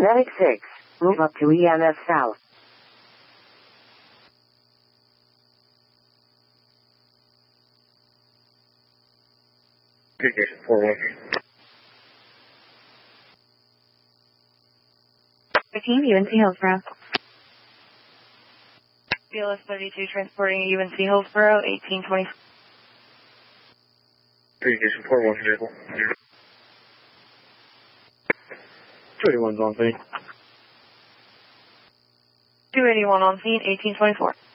Medic 6, move up to EMS South. Communication 4-1. 13, UNC Hillsborough. BLS 32 transporting UNC Hillsborough, 1820. Communication 4-1 vehicle. 281's on scene. 281 on scene, 1824.